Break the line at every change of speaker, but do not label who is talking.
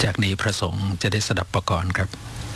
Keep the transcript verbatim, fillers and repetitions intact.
จากนี้พระสงฆ์จะได้สดับประกรณ์ครับ